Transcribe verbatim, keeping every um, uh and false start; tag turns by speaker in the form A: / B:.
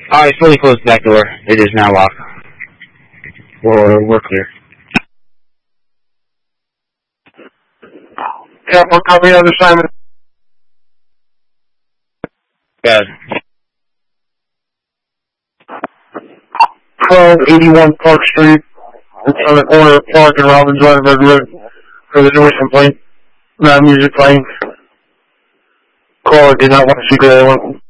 A: I fully closed the back door. It is now locked. We're, we're clear.
B: Yeah, we'll copy other Simon.
A: Bad.
B: twelve eighty-one Park Street. It's on the corner of Park and Robbins Rutherford Road. For the noise complaint. Not music playing. Caller did not want to speak with anyone.